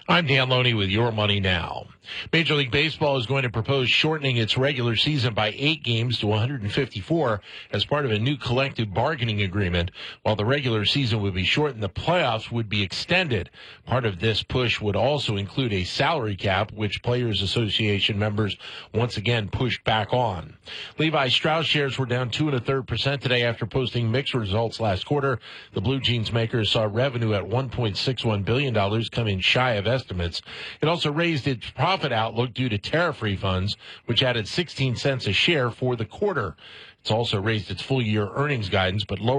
I'm Dan Loney with Your Money Now. Major League Baseball is going to propose shortening its regular season by 8 games to 154 as part of a new collective bargaining agreement. While the regular season would be shortened, the playoffs would be extended. Part of this push would also include a salary cap, which Players Association members once again pushed back on. Levi Strauss shares were down 2 1/3% today after posting mixed results last quarter. The Blue Jeans makers saw revenue at $1.61 billion come in shy of estimates. It also raised its profit outlook due to tariff refunds, which added 16 cents a share for the quarter. It's also raised its full-year earnings guidance, but lowered